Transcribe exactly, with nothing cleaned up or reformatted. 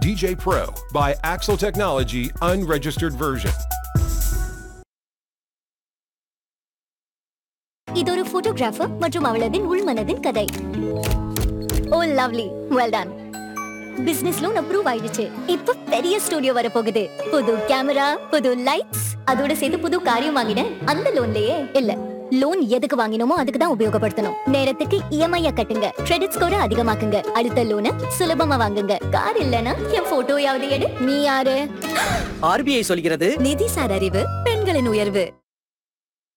D J Pro by Axle Technology unregistered version. இது ஒரு photographer மற்றும் அவளதின் உள்மனதின் கதை. ஓ lovely, well done. Business loan approve ஆயிடுச்சு. இப்போ பெரிய ஸ்டுடியோ வர போகுது. புது கேமரா, புது லைட்ஸ், அதோட சேர்த்து புது காரியம் வாங்கினேன். அந்த லோன்லயே இல்ல, லோன் எதுக்கு வாங்கினோமோ அதுக்கு தான் உபயோகப்படுத்தணும். நேரத்துக்கு இஎம்ஐ கட்டுங்க, கிரெடிட் ஸ்கோரை அதிகமாக்குங்க, அடுத்த லோனை சுலபமா வாங்குங்க. கார் இல்லனா என் போட்டோயாவது எடு. நீ யாரு? ஆர்பிஐ சொல்கிறது நிதிசார் அறிவு பெண்களின் உயர்வு.